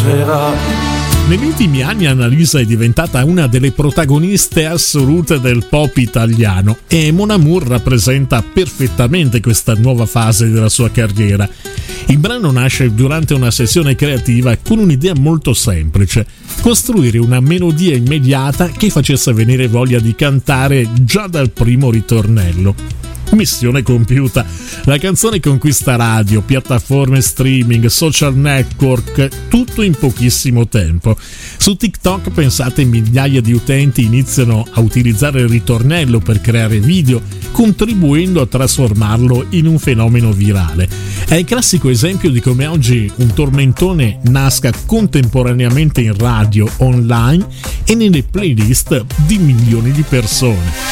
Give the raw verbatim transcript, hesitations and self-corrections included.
arriverà. Negli ultimi anni Annalisa è diventata una delle protagoniste assolute del pop italiano e Mon Amour rappresenta perfettamente questa nuova fase della sua carriera. Il brano nasce durante una sessione creativa con un'idea molto semplice: costruire una melodia immediata che facesse venire voglia di cantare già dal primo ritornello. Missione compiuta. La canzone conquista radio, piattaforme streaming, social network, tutto in pochissimo tempo. Su TikTok, pensate, migliaia di utenti iniziano a utilizzare il ritornello per creare video, contribuendo a trasformarlo in un fenomeno virale. È il classico esempio di come oggi un tormentone nasca contemporaneamente in radio, online e nelle playlist di milioni di persone.